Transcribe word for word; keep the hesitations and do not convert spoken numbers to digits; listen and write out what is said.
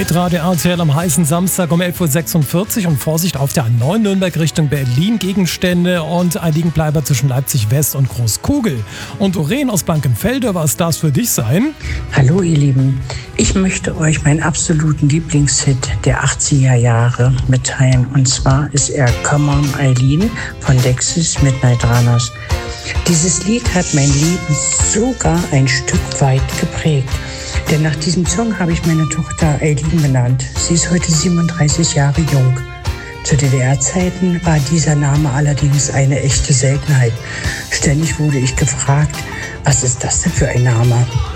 Hitradio R T L am heißen Samstag um elf Uhr sechsundvierzig und Vorsicht auf der A neun Nürnberg Richtung Berlin, Gegenstände und ein Liegenbleiber zwischen Leipzig West und Großkugel. Und Doreen aus Blankenfelde, was darf es für dich sein? Hallo ihr Lieben, ich möchte euch meinen absoluten Lieblingshit der achtziger Jahre mitteilen. Und zwar ist er Come On Eileen von Lexus Midnight Runners. Dieses Lied hat mein Leben sogar ein Stück weit geprägt. Denn nach diesem Song habe ich meine Tochter Eileen benannt. Sie ist heute siebenunddreißig Jahre jung. Zu D D R-Zeiten war dieser Name allerdings eine echte Seltenheit. Ständig wurde ich gefragt, was ist das denn für ein Name?